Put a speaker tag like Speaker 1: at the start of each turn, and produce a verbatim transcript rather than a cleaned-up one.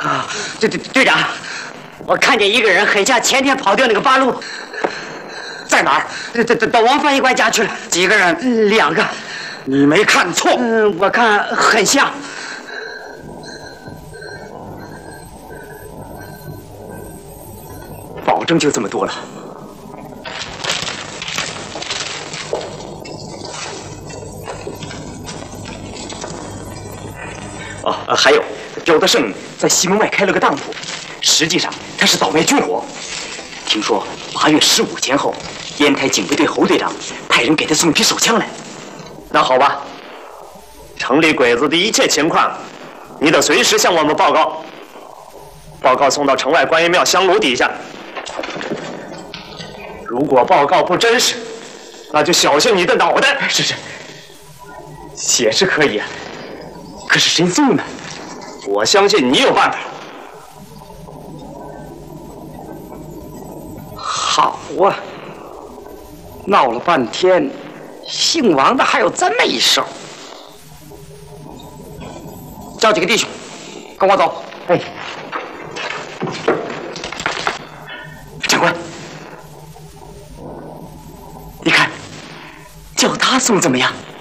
Speaker 1: 啊，队队队长，我看见一个人很像前天跑掉那个八路，在哪儿？这这到王翻译官家去了。几个人？两个。你没看错。嗯，我看很像。保证就这么多了。哦，还有，刁德胜在西门外开了个当铺，实际上他是倒卖军火。听说八月十五前后，烟台警备队侯队长派人给他送一批手枪来。那好吧，城里鬼子的一切情况，你得随时向我们报告。报告送到城外观音庙香炉底下。如果报告不真实，那就小心你的脑袋。是是，写是可以啊。可是谁送呢？我相信你有办法。好啊，闹了半天，姓王的还有这么一手。叫几个弟兄，跟我走。哎，长官，你看，叫他送怎么样？